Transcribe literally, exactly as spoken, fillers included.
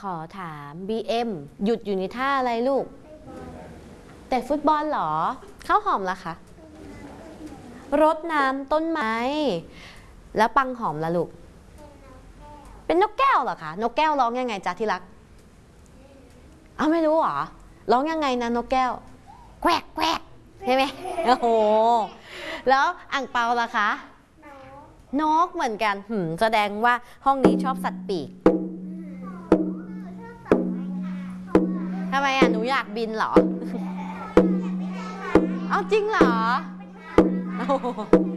ขอถาม บี เอ็ม หยุดอยู่ในท่าอะไรลูกแต่ฟุตบอลเหรอข้าวหอมล่ะคะรดน้ำต้นไม้แล้วปังหอมล่ะลูกเป็นนกแก้วเหรอคะนกแก้วร้องยังไงจ๊ะที่รักอ้าวไม่รู้เหรอร้องยังไงนะนกแก้วแควกแควกใช่ไหมโอ้โหแล้วอ่างเปาล่ะคะนกเหมือนกันหืมแสดงว่าห้องนี้ชอบสัตว์ปีกทำไมอ่ะหนูอยากบินเหรอเอาจริงเหรอ